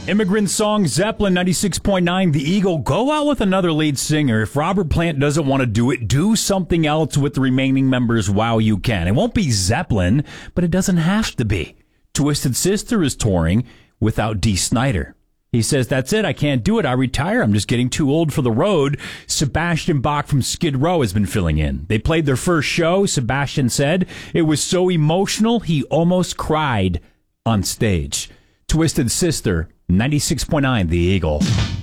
Immigrant song, Zeppelin 96.9, The Eagle. Go out with another lead singer. If Robert Plant doesn't want to do it, do something else with the remaining members while you can. It won't be Zeppelin, but it doesn't have to be. Twisted Sister is touring without Dee Snider. He says, that's it, I can't do it, I retire, I'm just getting too old for the road. Sebastian Bach from Skid Row has been filling in. They played their first show. Sebastian said it was so emotional he almost cried on stage. Twisted Sister, 96.9 The Eagle.